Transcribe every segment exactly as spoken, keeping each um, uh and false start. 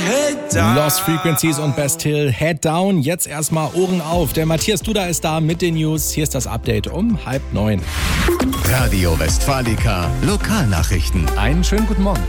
Lost Frequencies und Best Hill, Head Down. Jetzt erstmal Ohren auf. Der Matthias Duda ist da mit den News. Hier ist das Update um halb neun. Radio Westfalica, Lokalnachrichten. Einen schönen guten Morgen.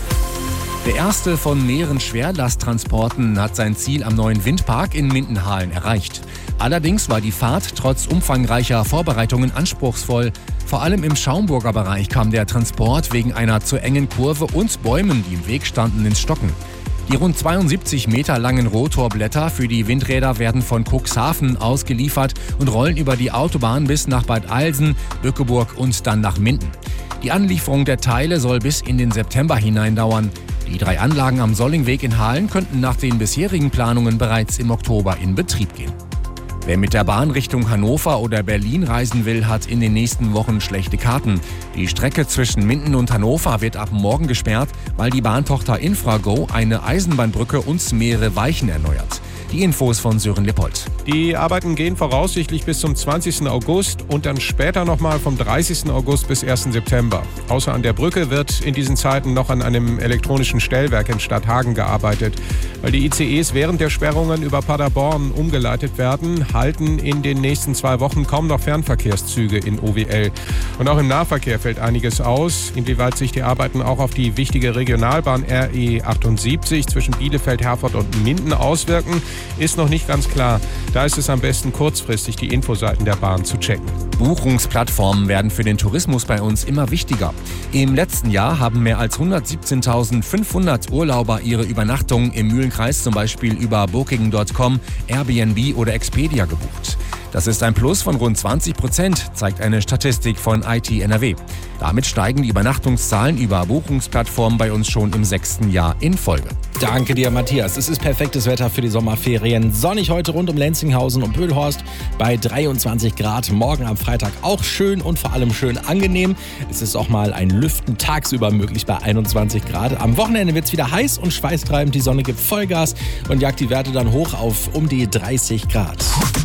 Der erste von mehreren Schwerlasttransporten hat sein Ziel am neuen Windpark in Mindenhalen erreicht. Allerdings war die Fahrt trotz umfangreicher Vorbereitungen anspruchsvoll. Vor allem im Schaumburger Bereich kam der Transport wegen einer zu engen Kurve und Bäumen, die im Weg standen, ins Stocken. Die rund zweiundsiebzig Meter langen Rotorblätter für die Windräder werden von Cuxhaven ausgeliefert und rollen über die Autobahn bis nach Bad Eilsen, Bückeburg und dann nach Minden. Die Anlieferung der Teile soll bis in den September hinein dauern. Die drei Anlagen am Sollingweg in Halen könnten nach den bisherigen Planungen bereits im Oktober in Betrieb gehen. Wer mit der Bahn Richtung Hannover oder Berlin reisen will, hat in den nächsten Wochen schlechte Karten. Die Strecke zwischen Minden und Hannover wird ab morgen gesperrt, weil die Bahntochter Infrago eine Eisenbahnbrücke und mehrere Weichen erneuert. Die Infos von Sören Lippold. Die Arbeiten gehen voraussichtlich bis zum zwanzigsten August und dann später nochmal vom dreißigsten August bis ersten September. Außer an der Brücke wird in diesen Zeiten noch an einem elektronischen Stellwerk in Stadthagen gearbeitet. Weil die I C Es während der Sperrungen über Paderborn umgeleitet werden, halten in den nächsten zwei Wochen kaum noch Fernverkehrszüge in O W L. Und auch im Nahverkehr fällt einiges aus. Inwieweit sich die Arbeiten auch auf die wichtige Regionalbahn R E achtundsiebzig zwischen Bielefeld, Herford und Minden auswirken, ist noch nicht ganz klar. Da ist es am besten, kurzfristig die Infoseiten der Bahn zu checken. Buchungsplattformen werden für den Tourismus bei uns immer wichtiger. Im letzten Jahr haben mehr als hundertsiebzehntausendfünfhundert Urlauber ihre Übernachtung im Mühlenkreis zum Beispiel über Booking Punkt com, Airbnb oder Expedia gebucht. Das ist ein Plus von rund zwanzig Prozent, zeigt eine Statistik von I T N R W. Damit steigen die Übernachtungszahlen über Buchungsplattformen bei uns schon im sechsten Jahr in Folge. Danke dir, Matthias. Es ist perfektes Wetter für die Sommerferien. Sonnig heute rund um Lenzinghausen und Pöhlhorst bei dreiundzwanzig Grad. Morgen am Freitag auch schön und vor allem schön angenehm. Es ist auch mal ein Lüften tagsüber möglich bei einundzwanzig Grad. Am Wochenende wird es wieder heiß und schweißtreibend. Die Sonne gibt Vollgas und jagt die Werte dann hoch auf um die dreißig Grad.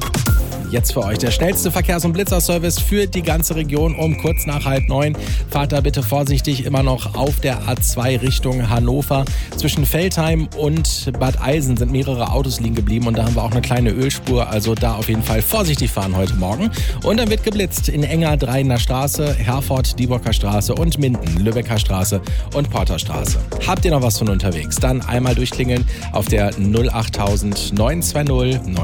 Jetzt für euch der schnellste Verkehrs- und Blitzerservice für die ganze Region um kurz nach halb neun. Fahrt da bitte vorsichtig immer noch auf der A zwei Richtung Hannover. Zwischen Veltheim und Bad Eilsen sind mehrere Autos liegen geblieben und da haben wir auch eine kleine Ölspur. Also da auf jeden Fall vorsichtig fahren heute Morgen. Und dann wird geblitzt in Enger, Dreiender Straße, Herford, Dieburger Straße und Minden, Lübecker Straße und Porterstraße. Habt ihr noch was von unterwegs? Dann einmal durchklingeln auf der null acht neun zwei null